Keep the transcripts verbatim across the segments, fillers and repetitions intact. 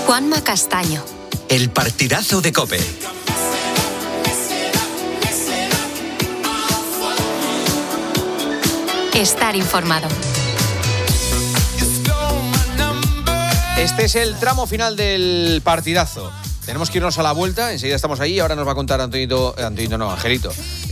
Juanma Castaño. El partidazo de COPE. Estar informado. Este es el tramo final del partidazo. Tenemos que irnos a la vuelta, enseguida estamos ahí. Ahora nos va a contar Antonito, Antonito no, Angelito,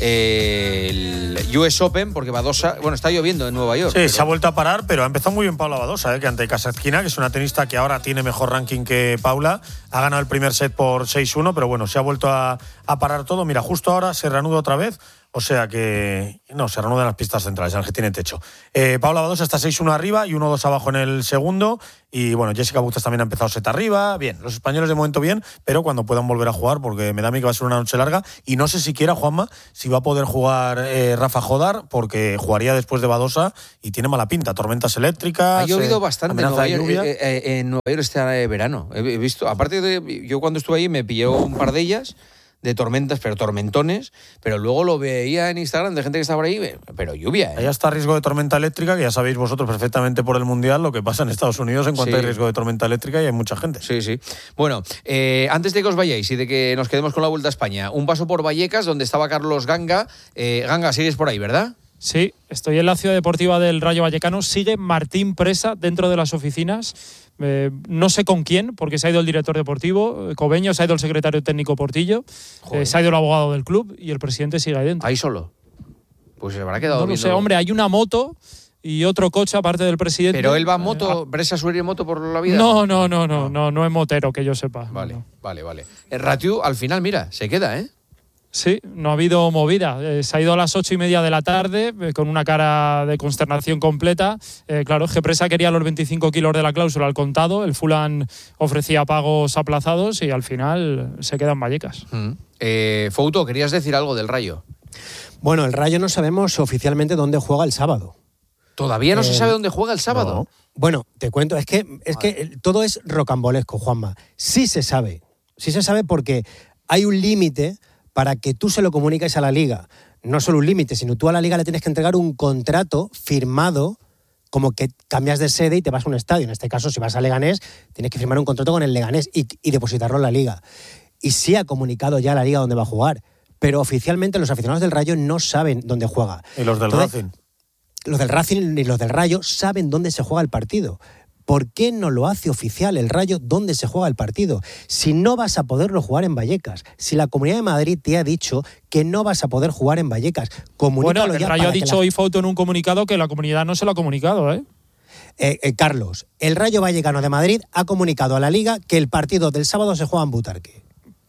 eh, el U S Open, porque Badosa, bueno, está lloviendo en Nueva York. Sí, pero... se ha vuelto a parar, pero ha empezado muy bien Paula Badosa, eh, que ante Kasatkina, que es una tenista que ahora tiene mejor ranking que Paula, ha ganado el primer set por seis uno, pero bueno, se ha vuelto a, a parar todo. Mira, justo ahora se reanuda otra vez. O sea que... No, se reanudan las pistas centrales, en el que tiene techo. Eh, Paula Badosa está seis uno arriba y uno dos abajo en el segundo. Y bueno, Jessica Buctas también ha empezado set arriba. Bien, los españoles de momento bien, pero cuando puedan volver a jugar, porque me da a mí que va a ser una noche larga. Y no sé siquiera, Juanma, si va a poder jugar eh, Rafa Jodar, porque jugaría después de Badosa y tiene mala pinta. Tormentas eléctricas. Ha llovido eh, bastante en Nueva, York, eh, eh, en Nueva York este verano. He visto, aparte de... Yo cuando estuve ahí me pillé un par de ellas... de tormentas, pero tormentones, pero luego lo veía en Instagram de gente que estaba por ahí, pero lluvia, ¿eh? Ahí está riesgo de tormenta eléctrica, que ya sabéis vosotros perfectamente por el Mundial lo que pasa en Estados Unidos en cuanto sí. hay riesgo de tormenta eléctrica y hay mucha gente. Sí, sí. Bueno, eh, antes de que os vayáis y de que nos quedemos con la Vuelta a España, un paso por Vallecas, donde estaba Carlos Ganga. Eh, Ganga, sigues por ahí, ¿verdad? Sí, estoy en la ciudad deportiva del Rayo Vallecano. Sigue Martín Presa dentro de las oficinas. Eh, no sé con quién, porque se ha ido el director deportivo, Cobeño, se ha ido el secretario técnico Portillo, eh, se ha ido el abogado del club y el presidente sigue ahí dentro. ¿Ahí solo? Pues se habrá quedado No lo viendo... sé, hombre, hay una moto y otro coche aparte del presidente. ¿Pero él va en moto, Presa suele ir en moto por la vida? No, no, no, no, no, no es motero, que yo sepa. Vale, no. vale, vale. El Ratiu, al final, mira, se queda, ¿eh? Sí, no ha habido movida. Eh, se ha ido a las ocho y media de la tarde eh, con una cara de consternación completa. Eh, claro, Gepresa quería los veinticinco kilos de la cláusula al contado. El Fulham ofrecía pagos aplazados y al final se quedan Vallecas. Mm. Eh, Fouto, ¿querías decir algo del Rayo? Bueno, el Rayo no sabemos oficialmente dónde juega el sábado. ¿Todavía no eh, se sabe dónde juega el sábado? No. Bueno, te cuento, es que, es que todo es rocambolesco, Juanma. Sí se sabe. Sí se sabe porque hay un límite para que tú se lo comuniques a la Liga. No solo un límite, sino tú a la Liga le tienes que entregar un contrato firmado, como que cambias de sede y te vas a un estadio. En este caso, si vas a Leganés, tienes que firmar un contrato con el Leganés y, y depositarlo en la Liga. Y sí ha comunicado ya a la Liga dónde va a jugar, pero oficialmente los aficionados del Rayo no saben dónde juega. ¿Y los del Entonces, Racing? Los del Racing y los del Rayo saben dónde se juega el partido. ¿Por qué no lo hace oficial el Rayo dónde se juega el partido? Si no vas a poderlo jugar en Vallecas, si la Comunidad de Madrid te ha dicho que no vas a poder jugar en Vallecas, comunícalo bueno, el ya. Rayo para ha dicho la... hoy Fouto en un comunicado que la comunidad no se lo ha comunicado, ¿eh? Eh, eh, Carlos, el Rayo Vallecano de Madrid ha comunicado a la Liga que el partido del sábado se juega en Butarque.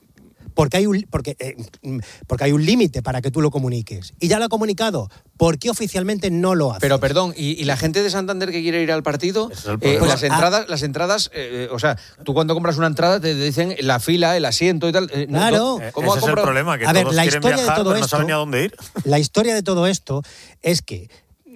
Porque hay un, porque, eh, porque hay un límite para que tú lo comuniques. Y ya lo ha comunicado. ¿Por qué oficialmente no lo hace? Pero perdón, ¿y, y la gente de Santander que quiere ir al partido? Es el Eh, pues, las entradas, ah, las entradas eh, o sea, tú cuando compras una entrada te dicen la fila, el asiento y tal. Eh, claro. ¿no? ¿Cómo Ese es el problema, que a todos ver, la quieren historia viajar, de todo pero no esto, saben ni a dónde ir. La historia de todo esto es que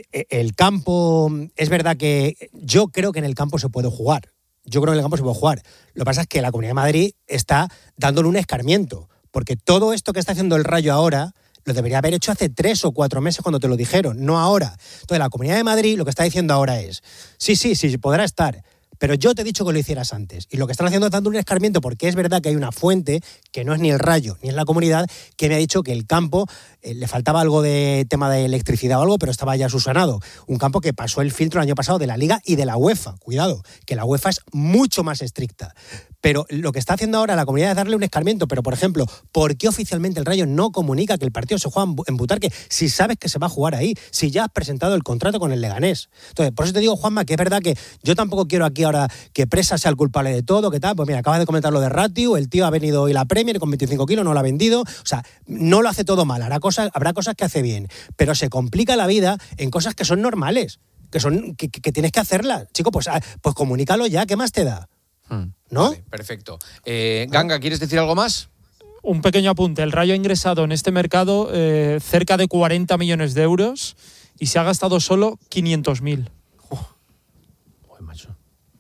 el campo, es verdad que yo creo que en el campo se puede jugar. Yo creo que en el campo se puede jugar. Lo que pasa es que la Comunidad de Madrid está dándole un escarmiento. Porque todo esto que está haciendo el Rayo ahora lo debería haber hecho hace tres o cuatro meses cuando te lo dijeron, no ahora. Entonces la Comunidad de Madrid lo que está diciendo ahora es, sí, sí, sí, podrá estar, pero yo te he dicho que lo hicieras antes. Y lo que están haciendo es dando un escarmiento, porque es verdad que hay una fuente, que no es ni el Rayo ni es la Comunidad, que me ha dicho que el campo eh, le faltaba algo de tema de electricidad o algo, pero estaba ya subsanado. Un campo que pasó el filtro el año pasado de la Liga y de la UEFA. Cuidado, que la UEFA es mucho más estricta. Pero lo que está haciendo ahora la Comunidad es darle un escarmiento. Pero, por ejemplo, ¿por qué oficialmente el Rayo no comunica que el partido se juega en Butarque si sabes que se va a jugar ahí? Si ya has presentado el contrato con el Leganés. Entonces, por eso te digo, Juanma, que es verdad que yo tampoco quiero aquí ahora que Presa sea el culpable de todo, que tal. Pues mira, acabas de comentar lo de Ratiu, el tío ha venido hoy la Premier con veinticinco kilos, no lo ha vendido. O sea, no lo hace todo mal. Habrá cosas, habrá cosas que hace bien. Pero se complica la vida en cosas que son normales, que, son, que, que, que tienes que hacerlas. Chico, pues, pues comunícalo ya, ¿qué más te da? ¿No? Vale, perfecto. Eh, Ganga, ¿quieres decir algo más? Un pequeño apunte. El Rayo ha ingresado en este mercado eh, cerca de cuarenta millones de euros y se ha gastado solo quinientos mil. Oh. Uy, macho.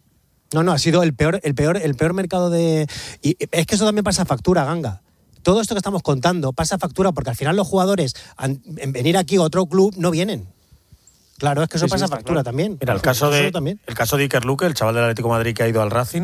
No, no, ha sido el peor, el peor, el peor mercado de... Y es que eso también pasa factura, Ganga. Todo esto que estamos contando pasa factura porque al final los jugadores, en venir aquí a otro club, no vienen. Claro, es que eso Sí, pasa sí, factura claro. también. Mira, el caso, de, también. el caso de Iker Luque, el chaval del Atlético de Madrid que ha ido al Racing,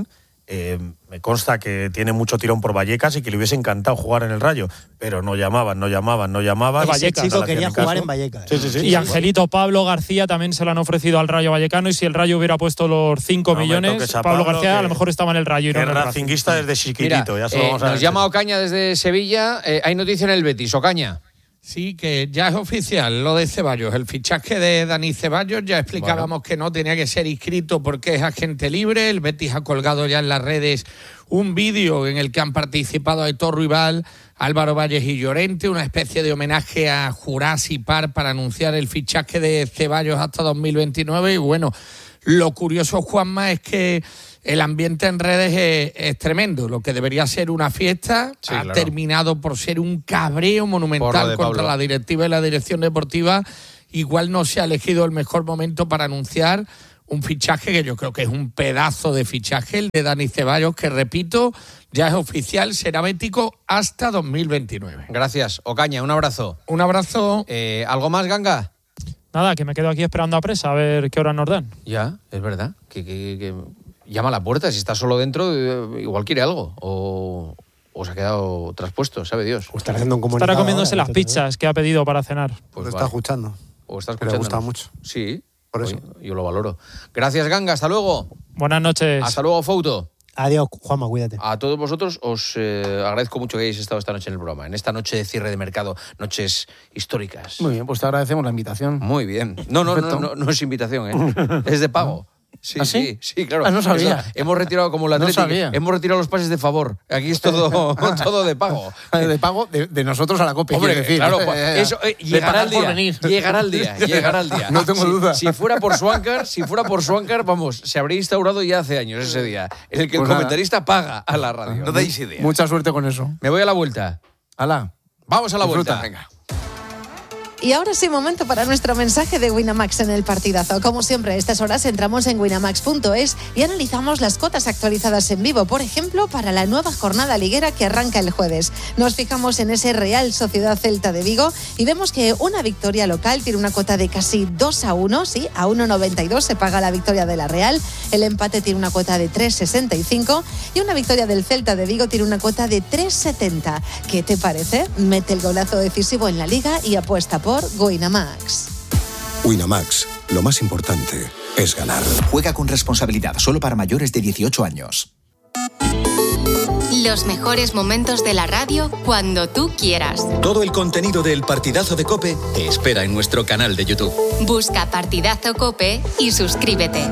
Eh, me consta que tiene mucho tirón por Vallecas y que le hubiese encantado jugar en el Rayo, pero no llamaban, no llamaban, no llamaban. Ese chico quería jugar caso. en Vallecas. Sí, sí, sí. Y Angelito Pablo García también se lo han ofrecido al Rayo Vallecano, y si el Rayo hubiera puesto los cinco No me millones, toques a Pablo, Pablo, García que- a lo mejor estaba en el Rayo y no Que en el Racing. racinguista desde chiquitito, Mira, ya se lo eh, vamos a nos decir. llama Ocaña desde Sevilla. Eh, hay noticia en el Betis. Ocaña. Sí, que ya es oficial lo de Ceballos. El fichaje de Dani Ceballos, ya explicábamos bueno. que no tenía que ser inscrito porque es agente libre. El Betis ha colgado ya en las redes un vídeo en el que han participado Aitor Ruibal, Álvaro Valles y Llorente, una especie de homenaje a Jurás y Par para anunciar el fichaje de Ceballos hasta dos mil veintinueve. Y bueno, lo curioso, Juanma, es que el ambiente en redes es, es tremendo. Lo que debería ser una fiesta sí, ha claro. terminado por ser un cabreo monumental contra la directiva y la dirección deportiva. Igual no se ha elegido el mejor momento para anunciar un fichaje que yo creo que es un pedazo de fichaje, el de Dani Ceballos, que repito, ya es oficial, será bético hasta dos mil veintinueve. Gracias, Ocaña, un abrazo. Un abrazo. Eh, ¿Algo más, Ganga? Nada, que me quedo aquí esperando a presa a ver qué hora nos dan. Ya, es verdad, que... que, que... llama a la puerta, si está solo dentro, igual quiere algo. O, o se ha quedado traspuesto, sabe Dios. O estará haciendo un comunicado. Estará comiéndose ahora, las pizzas que ha pedido para cenar. Pues lo vale. está escuchando. O está escuchando. Le gusta mucho. Sí, por eso. Oye, yo lo valoro. Gracias, Ganga, hasta luego. Buenas noches. Hasta luego, Fouto. Adiós, Juanma, cuídate. A todos vosotros os eh, agradezco mucho que hayáis estado esta noche en el programa, en esta noche de cierre de mercado, noches históricas. Muy bien, pues te agradecemos la invitación. Muy bien. No, no, no, no, no es invitación, ¿eh? Es de pago. Sí, ¿Ah, sí? sí, sí, claro. Ah, no sabía. Eso, hemos retirado como la Atlético, no sabía. hemos retirado los pases de favor. Aquí es todo, todo de pago. De pago de, de nosotros a la COPE, Hombre, decir. claro, eso, eh, llegará el día. Llegará el día, llegará el día. No tengo si, duda. Si fuera por Swankar, si fuera por Swankar, vamos, se habría instaurado ya hace años ese día, en el que pues el comentarista nada. paga a la radio. No dais idea. Mucha suerte con eso. Me voy a la vuelta. Hala. Vamos a la Disfruta. vuelta. Venga. Y ahora sí, momento para nuestro mensaje de Winamax en el partidazo. Como siempre, a estas horas entramos en winamax punto es y analizamos las cotas actualizadas en vivo. Por ejemplo, para la nueva jornada liguera que arranca el jueves. Nos fijamos en ese Real Sociedad Celta de Vigo y vemos que una victoria local tiene una cota de casi dos a uno, sí, a uno noventa y dos se paga la victoria de la Real. El empate tiene una cota de tres sesenta y cinco y una victoria del Celta de Vigo tiene una cota de tres setenta. ¿Qué te parece? Mete el golazo decisivo en la liga y apuesta por Winamax. Winamax, lo más importante es ganar. Juega con responsabilidad, solo para mayores de dieciocho años. Los mejores momentos de la radio cuando tú quieras. Todo el contenido del Partidazo de COPE te espera en nuestro canal de YouTube. Busca Partidazo COPE y suscríbete.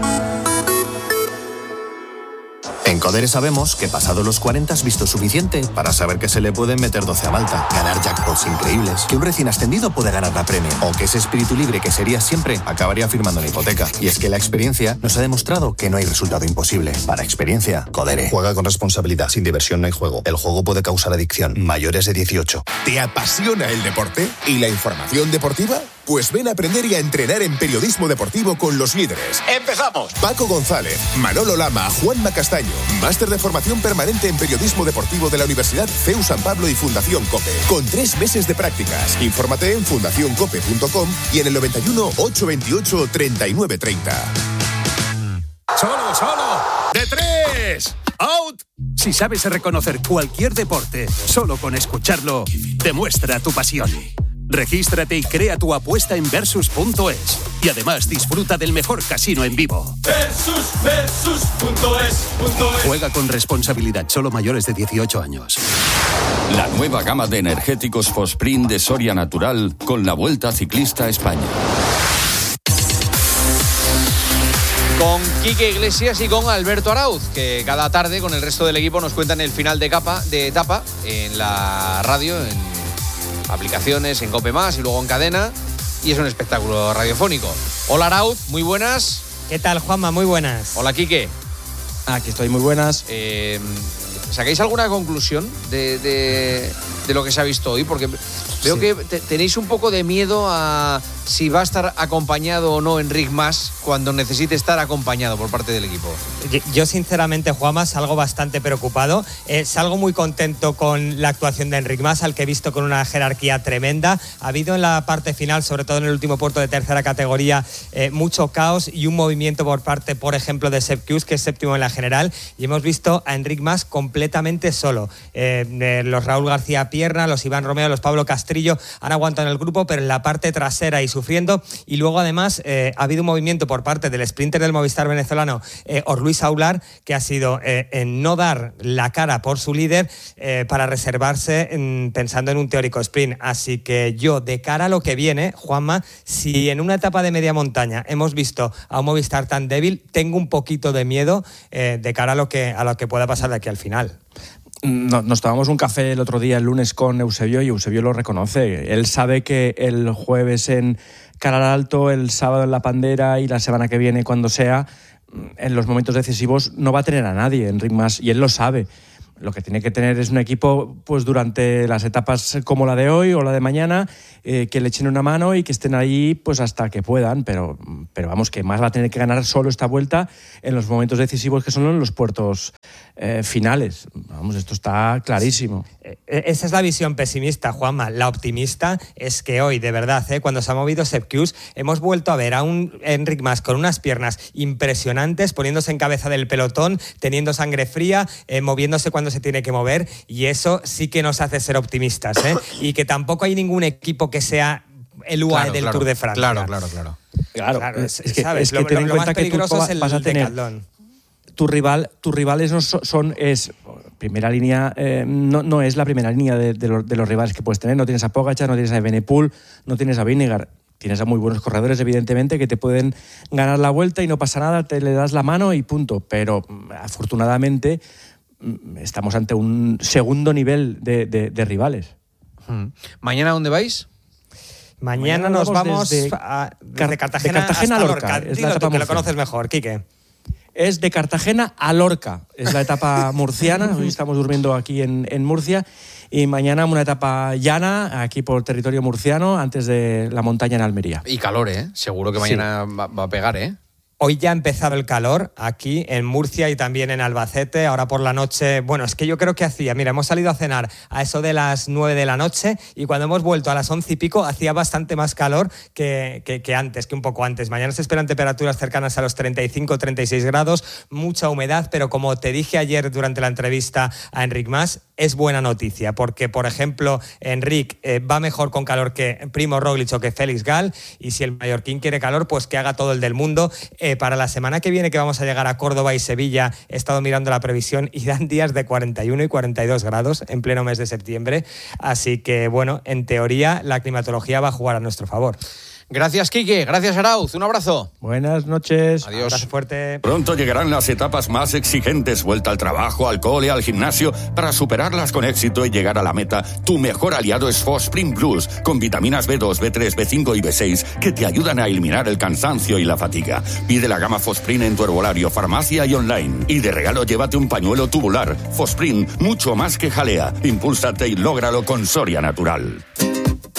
En Codere sabemos que pasado los cuarenta has visto suficiente para saber que se le pueden meter doce a Malta, ganar jackpots increíbles, que un recién ascendido puede ganar la Premier o que ese espíritu libre que serías siempre acabaría firmando una hipoteca. Y es que la experiencia nos ha demostrado que no hay resultado imposible. Para experiencia, Codere. Juega con responsabilidad. Sin diversión no hay juego. El juego puede causar adicción. Mayores de dieciocho. ¿Te apasiona el deporte y la información deportiva? Pues ven a aprender y a entrenar en periodismo deportivo con los líderes. ¡Empezamos! Paco González, Manolo Lama, Juanma Castaño. Máster de formación permanente en periodismo deportivo de la Universidad C E U San Pablo y Fundación COPE. Con tres meses de prácticas. Infórmate en fundación cope punto com y en el noventa y uno, ochocientos veintiocho, treinta y nueve treinta. ¡Solo, solo! ¡De tres! ¡Out! Si sabes reconocer cualquier deporte, solo con escucharlo, demuestra tu pasión. Regístrate y crea tu apuesta en versus punto es. Y además disfruta del mejor casino en vivo. Versus, versus punto es, punto es. Juega con responsabilidad, solo mayores de dieciocho años. La nueva gama de energéticos Fosprint de Soria Natural con la Vuelta Ciclista a España. Con Quique Iglesias y con Alberto Arauz, que cada tarde con el resto del equipo nos cuentan el final de, capa, de etapa en la radio, en aplicaciones, en COPE Más y luego en cadena, y es un espectáculo radiofónico. Hola Arauz, muy buenas. ¿Qué tal, Juanma? Muy buenas. Hola Quique. Aquí estoy, muy buenas. Eh, ¿sacáis alguna conclusión de, de, de lo que se ha visto hoy? Porque veo sí. que te, tenéis un poco de miedo a si va a estar acompañado o no Enric Mas cuando necesite estar acompañado por parte del equipo. Yo sinceramente, Juanma, salgo bastante preocupado. Eh, salgo muy contento con la actuación de Enric Mas, al que he visto con una jerarquía tremenda. Ha habido en la parte final, sobre todo en el último puerto de tercera categoría, eh, mucho caos y un movimiento por parte, por ejemplo, de Sepp Kuss, que es séptimo en la general, y hemos visto a Enric Mas completamente solo. Eh, eh, los Raúl García Pierna, los Iván Romeo, los Pablo Castrillo han aguantado en el grupo, pero en la parte trasera y sufriendo. Y luego, además, eh, ha habido un movimiento por parte del sprinter del Movistar venezolano, eh, Orluis Aular, que ha sido eh, en no dar la cara por su líder eh, para reservarse en, pensando en un teórico sprint. Así que yo, de cara a lo que viene, Juanma, si en una etapa de media montaña hemos visto a un Movistar tan débil, tengo un poquito de miedo eh, de cara a lo que, a lo que pueda pasar de aquí al final. No, nos tomamos un café el otro día, el lunes, con Eusebio, y Eusebio lo reconoce. Él sabe que el jueves en Calar Alto, el sábado en La Pandera y la semana que viene, cuando sea, en los momentos decisivos no va a tener a nadie, Enric Mas, y él lo sabe. Lo que tiene que tener es un equipo, pues durante las etapas como la de hoy o la de mañana, eh, que le echen una mano y que estén ahí pues hasta que puedan, pero, pero vamos, que Mas va a tener que ganar solo esta vuelta en los momentos decisivos, que son en los puertos eh, finales. Vamos, esto está clarísimo. Esa es la visión pesimista, Juanma. La optimista es que hoy, de verdad, ¿eh? cuando se ha movido Sepp Kuss, hemos vuelto a ver a un Enric Mas con unas piernas impresionantes, poniéndose en cabeza del pelotón, teniendo sangre fría, eh, moviéndose cuando se tiene que mover, y eso sí que nos hace ser optimistas, ¿eh? Y que tampoco hay ningún equipo que sea el U A E claro, del claro, Tour de Francia. Claro, claro, claro. Claro, claro es, es que, ¿sabes? es que lo, ten en lo cuenta más peligroso que tú es el vas a tener Decathlon. Tu rival, tus rivales no son, son es primera línea, eh, no, no es la primera línea de, de, los, de los rivales que puedes tener. No tienes a Pogačar, no tienes a Evenepoel, no tienes a Vingegaard. Tienes a muy buenos corredores, evidentemente, que te pueden ganar la vuelta y no pasa nada, te le das la mano y punto. Pero afortunadamente estamos ante un segundo nivel de, de, de rivales. Hmm. ¿Mañana dónde vais? Mañana, Mañana nos vamos desde, a, desde Cartagena, de Cartagena hasta a Lorca. Lorca. Es la etapa tú, que lo conoces mejor, Quique. Es de Cartagena a Lorca, es la etapa murciana. Hoy estamos durmiendo aquí en, en Murcia, y mañana una etapa llana aquí por territorio murciano, antes de la montaña en Almería. Y calor, ¿eh? Seguro que mañana sí. va, va a pegar, ¿eh? Hoy ya ha empezado el calor aquí en Murcia y también en Albacete. Ahora por la noche, bueno, es que yo creo que hacía, mira, hemos salido a cenar a eso de las nueve de la noche, y cuando hemos vuelto a las once y pico hacía bastante más calor que, que, que antes, que un poco antes. Mañana se esperan temperaturas cercanas a los treinta y cinco, treinta y seis grados, mucha humedad, pero como te dije ayer durante la entrevista a Enric Mas, es buena noticia, porque, por ejemplo, Enric eh, va mejor con calor que Primo Roglic o que Félix Gall, y si el mallorquín quiere calor, pues que haga todo el del mundo. Eh, para la semana que viene, que vamos a llegar a Córdoba y Sevilla, he estado mirando la previsión y dan días de cuarenta y uno y cuarenta y dos grados en pleno mes de septiembre, así que, bueno, en teoría la climatología va a jugar a nuestro favor. Gracias, Quique. Gracias, Arauz. Un abrazo. Buenas noches. Adiós. Abrazo fuerte. Pronto llegarán las etapas más exigentes. Vuelta al trabajo, al cole, al gimnasio. Para superarlas con éxito y llegar a la meta, tu mejor aliado es Fosprint Plus, con vitaminas B dos, B tres, B cinco y B seis que te ayudan a eliminar el cansancio y la fatiga. Pide la gama Fosprint en tu herbolario, farmacia y online. Y de regalo llévate un pañuelo tubular. Fosprint, mucho más que jalea. Impúlsate y lógralo con Soria Natural.